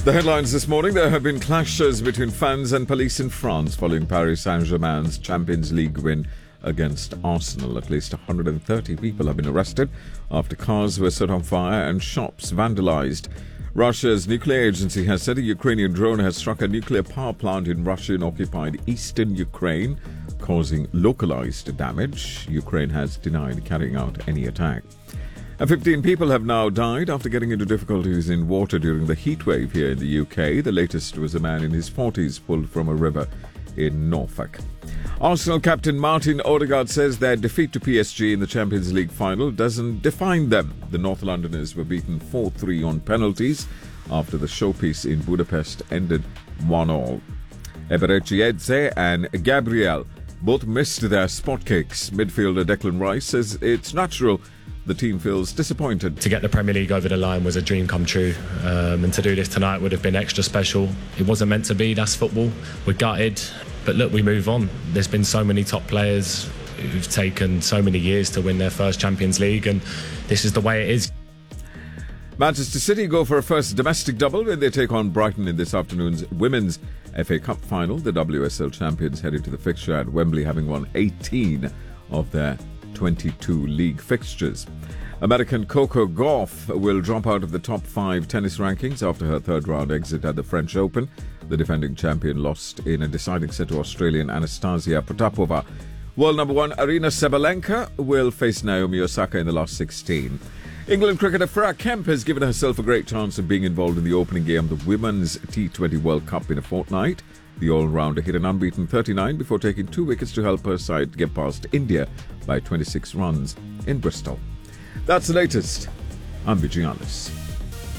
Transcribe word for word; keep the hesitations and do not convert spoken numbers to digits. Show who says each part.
Speaker 1: The headlines this morning: there have been clashes between fans and police in France following Paris Saint-Germain's Champions League win against Arsenal. At least one hundred thirty people have been arrested after cars were set on fire and shops vandalized. Russia's nuclear agency has said a Ukrainian drone has struck a nuclear power plant in Russian-occupied eastern Ukraine, causing localized damage. Ukraine has denied carrying out any attack. And fifteen people have now died after getting into difficulties in water during the heatwave here in the U K. The latest was a man in his forties pulled from a river in Norfolk. Arsenal captain Martin Odegaard says their defeat to P S G in the Champions League final doesn't define them. The North Londoners were beaten four three on penalties after the showpiece in Budapest ended one all. Eberechi Eze and Gabriel both missed their spot kicks. Midfielder Declan Rice says it's natural the team feels disappointed.
Speaker 2: To get the Premier League over the line was a dream come true, um, and to do this tonight would have been extra special. It wasn't meant to be, that's football. We're gutted, but look, we move on. There's been so many top players who've taken so many years to win their first Champions League, and this is the way it is.
Speaker 1: Manchester City go for a first domestic double when they take on Brighton in this afternoon's Women's F A Cup final. The W S L champions head into the fixture at Wembley, having won eighteen of their twenty-two league fixtures. American Coco Gauff will drop out of the top five tennis rankings after her third round exit at the French Open. The defending champion lost in a deciding set to Australian Anastasia Potapova. World number one Arina Sabalenka will face Naomi Osaka in the last sixteen. England cricketer Freya Kemp has given herself a great chance of being involved in the opening game of the Women's T twenty World Cup in a fortnight. The all-rounder hit an unbeaten thirty-nine before taking two wickets to help her side get past India by twenty-six runs in Bristol. That's the latest. I'm Vijayanis.